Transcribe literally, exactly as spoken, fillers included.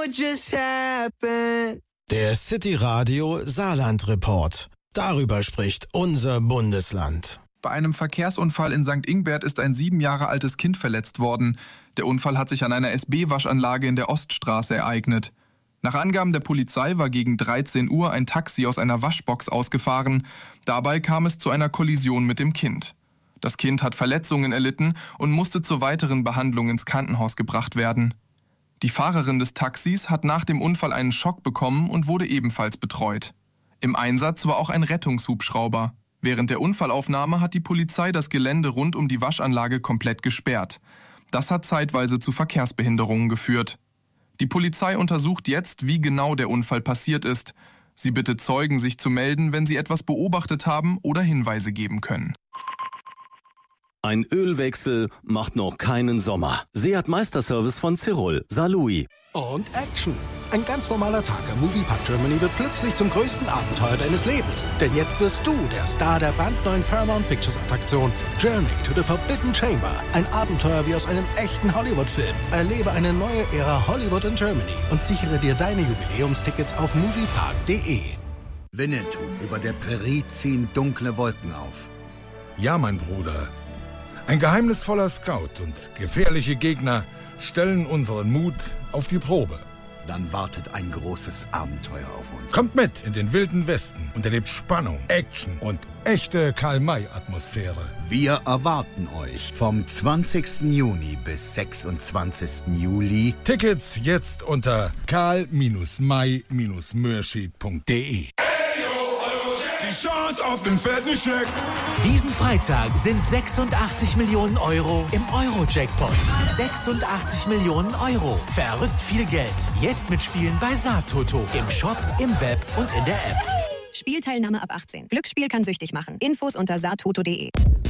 what just happened. Der City Radio Saarland Report. Darüber spricht unser Bundesland. Bei einem Verkehrsunfall in Sankt Ingbert ist ein sieben Jahre altes Kind verletzt worden. Der Unfall hat sich an einer S B-Waschanlage in der Oststraße ereignet. Nach Angaben der Polizei war gegen dreizehn Uhr ein Taxi aus einer Waschbox ausgefahren. Dabei kam es zu einer Kollision mit dem Kind. Das Kind hat Verletzungen erlitten und musste zur weiteren Behandlung ins Krankenhaus gebracht werden. Die Fahrerin des Taxis hat nach dem Unfall einen Schock bekommen und wurde ebenfalls betreut. Im Einsatz war auch ein Rettungshubschrauber. Während der Unfallaufnahme hat die Polizei das Gelände rund um die Waschanlage komplett gesperrt. Das hat zeitweise zu Verkehrsbehinderungen geführt. Die Polizei untersucht jetzt, wie genau der Unfall passiert ist. Sie bittet Zeugen, sich zu melden, wenn sie etwas beobachtet haben oder Hinweise geben können. Ein Ölwechsel macht noch keinen Sommer. Seat Meisterservice von Cyril, Saarlouis. Und Action. Ein ganz normaler Tag im Moviepark Germany wird plötzlich zum größten Abenteuer deines Lebens. Denn jetzt wirst du der Star der brandneuen Paramount Pictures Attraktion Journey to the Forbidden Chamber. Ein Abenteuer wie aus einem echten Hollywood-Film. Erlebe eine neue Ära Hollywood in Germany und sichere dir deine Jubiläumstickets auf moviepark punkt de. Winnetou, über der Prärie ziehen dunkle Wolken auf. Ja, mein Bruder. Ein geheimnisvoller Scout und gefährliche Gegner stellen unseren Mut auf die Probe. Dann wartet ein großes Abenteuer auf uns. Kommt mit in den wilden Westen und erlebt Spannung, Action und echte Karl-May-Atmosphäre. Wir erwarten euch vom zwanzigsten Juni bis sechsundzwanzigsten Juli. Tickets jetzt unter karl may mörschied punkt de. Die Chance auf den fetten Scheck. Diesen Freitag sind sechsundachtzig Millionen Euro im Euro-Jackpot. sechsundachtzig Millionen Euro. Verrückt viel Geld. Jetzt mitspielen bei Saartoto. Im Shop, im Web und in der App. Spielteilnahme ab achtzehn. Glücksspiel kann süchtig machen. Infos unter saartoto punkt de.